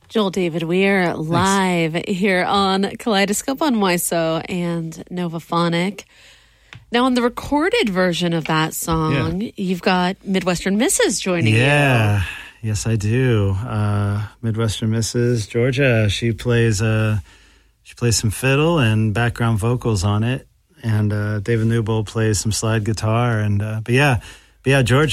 Joel David Weir live here on Kaleidoscope on YSO and Novaphonic. Now, on the recorded version of that song, you've got Midwestern Mrs. joining you. Yeah, yes, I do. Midwestern Mrs. Georgia. She plays some fiddle and background vocals on it, and David Newbold plays some slide guitar. And but yeah, Georgia.